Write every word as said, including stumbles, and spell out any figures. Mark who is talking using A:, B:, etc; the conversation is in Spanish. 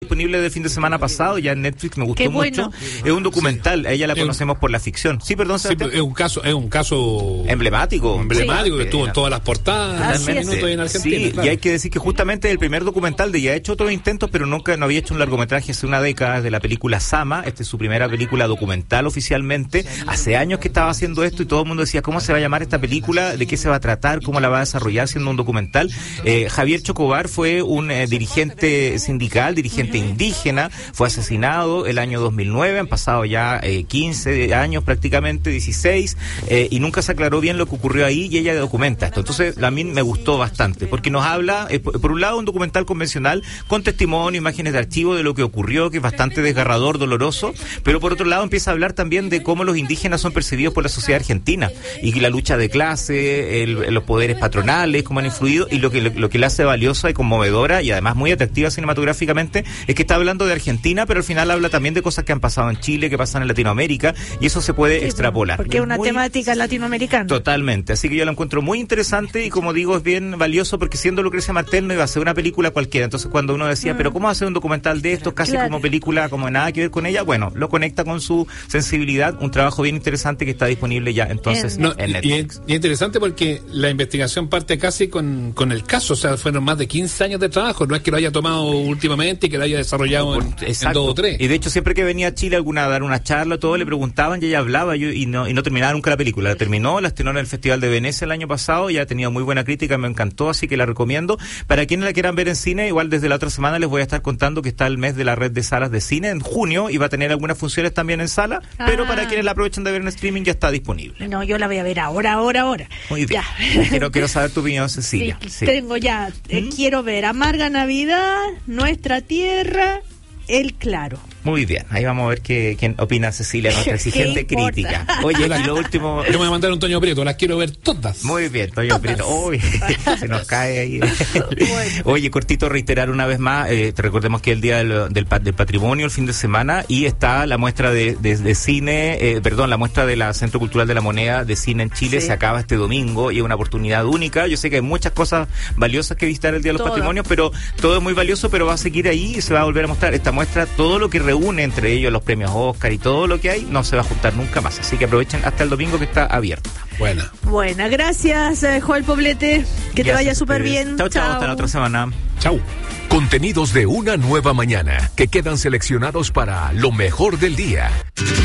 A: disponible del fin de semana pasado, ya en Netflix, me gustó
B: bueno.
A: mucho. Es un documental, a ella la
C: Es
A: conocemos
C: un,
A: por la ficción. Sí, perdón,
C: sí, es un caso, es un caso
A: emblemático.
C: Emblemático
A: sí.
C: que estuvo en todas las portadas,
A: Totalmente.
C: en Argentina.
A: Sí,
C: claro.
A: y hay que decir que justamente el primer documental de ella ha hecho otros intentos, pero nunca no había hecho un largometraje hace una década, de la película Sama. Esta es su primera película documental oficialmente. Hace años que estaba haciendo esto y todo el mundo decía, ¿cómo se va a llamar esta película? ¿De qué se va a tratar? ¿Cómo la va a desarrollar siendo un documental? Eh, Javier Chocobar fue un eh, dirigente sindical, dirigente uh-huh. indígena, fue asesinado el año dos mil nueve, han pasado ya eh, quince años prácticamente, dieciséis, eh, y nunca se aclaró bien lo que ocurrió ahí, y ella documenta esto. Entonces a mí me gustó bastante, porque nos habla, eh, por, por un lado, un documental convencional con testimonio, imágenes de archivo de lo que ocurrió, que es bastante desgarrador, doloroso, pero por otro lado empieza a hablar también de cómo los indígenas son percibidos por la sociedad argentina, y la lucha de clase, el, los poderes patronales, cómo han influido, y lo que, lo, lo que la hace valiosa y conmovedora, y además muy atractiva cinematográficamente, es que está hablando de Argentina, pero al final habla también de cosas que han pasado en Chile, que pasan en Latinoamérica, y eso se puede sí, extrapolar.
B: Porque es una
A: muy,
B: temática latinoamericana.
A: Totalmente, así que yo la encuentro muy interesante, y como digo, es bien valioso, porque siendo Lucrecia Martel no iba a ser una película cualquiera. Entonces cuando uno decía, mm. pero ¿cómo hacer un documental de esto? Casi claro. como película, como nada que ver con ella, bueno, lo conecta con su sensibilidad, un trabajo bien interesante que está disponible ya entonces
C: no,
A: en Netflix.
C: Y es interesante porque la investigación parte casi con, con el caso, o sea, fueron más de quince años de trabajo, no es que lo haya tomado últimamente y que lo haya desarrollado en, en dos o tres.
A: Y de hecho siempre que venía a Chile alguna a dar una charla, todo le preguntaban y ella hablaba yo, y no y no terminaba nunca la película. La terminó, la estrenó en el Festival de Venecia el año pasado, y ha tenido muy buena crítica, me encantó, así que la recomiendo. Para quienes la quieran ver en cine, igual desde la otra semana les voy a estar contando que está el mes de la red de salas de cine en junio, y va a tener algunas funciones también en sala, ah. pero para quienes la aprovechan de ver en streaming ya está disponible.
B: No, yo la voy a ver ahora, ahora, ahora.
A: Muy bien. Quiero, quiero saber tu opinión, Cecilia.
B: Sí, sí. Tengo ya, eh, ¿Mm? quiero ver Amarga Navidad, Nuestra Tierra, El Claro.
A: Muy bien, ahí vamos a ver qué, qué opina Cecilia, nuestra exigente crítica. Oye, y lo último...
C: Yo me voy a mandar un Toño Prieto, las quiero ver todas.
A: Muy bien, Toño Prieto. Uy, se nos cae ahí. Bueno. Oye, cortito, reiterar una vez más, eh, te recordemos que es el Día del, del, del Patrimonio, el fin de semana, y está la muestra de, de, de cine, eh, perdón, la muestra de la Centro Cultural de la Moneda de Cine en Chile, sí. se acaba este domingo, y es una oportunidad única. Yo sé que hay muchas cosas valiosas que visitar el Día de los todo. Patrimonios, pero todo es muy valioso, pero va a seguir ahí y se va a volver a mostrar esta muestra, todo lo que reúne entre ellos los premios Oscar y todo lo que hay, no se va a juntar nunca más, así que aprovechen hasta el domingo que está abierta.
C: Buena.
B: Buena, gracias, eh, Joel Poblete, que te vaya súper bien.
A: Chao, chao, hasta la otra semana.
C: Chao.
D: Contenidos de Una Nueva Mañana, que quedan seleccionados para lo mejor del día.